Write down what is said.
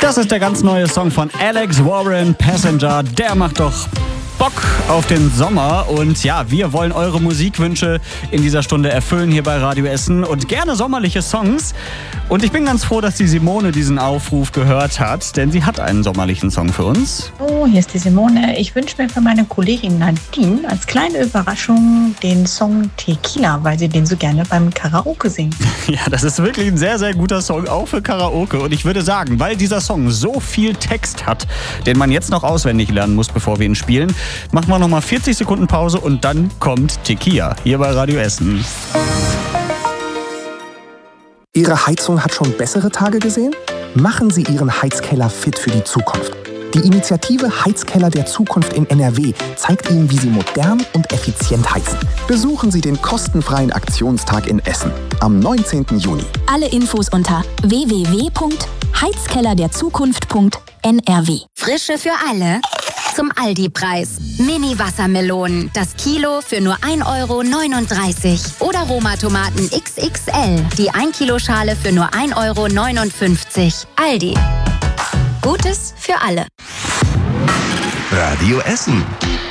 Das ist der ganz neue Song von Alex Warren, Passenger. Der macht doch Bock auf den Sommer. Und ja, wir wollen eure Musikwünsche in dieser Stunde erfüllen hier bei Radio Essen und gerne sommerliche Songs. Und ich bin ganz froh, dass die Simone diesen Aufruf gehört hat, denn sie hat einen sommerlichen Song für uns. Oh, hier ist die Simone. Ich wünsche mir für meine Kollegin Nadine als kleine Überraschung den Song Tequila, weil sie den so gerne beim Karaoke singt. Ja, das ist wirklich ein sehr, sehr guter Song, auch für Karaoke. Und ich würde sagen, weil dieser Song so viel Text hat, den man jetzt noch auswendig lernen muss, bevor wir ihn spielen, machen wir nochmal 40 Sekunden Pause und dann kommt Tequila hier bei Radio Essen. Ihre Heizung hat schon bessere Tage gesehen? Machen Sie Ihren Heizkeller fit für die Zukunft. Die Initiative Heizkeller der Zukunft in NRW zeigt Ihnen, wie Sie modern und effizient heizen. Besuchen Sie den kostenfreien Aktionstag in Essen am 19. Juni. Alle Infos unter www.heizkellerderzukunft.nrw. Frische für alle zum Aldi-Preis. Mini-Wassermelonen, das Kilo für nur 1,39 € oder Roma-Tomaten XXL, die 1 Kilo Schale für nur 1,59 €. Aldi. Gutes für alle. Radio Essen.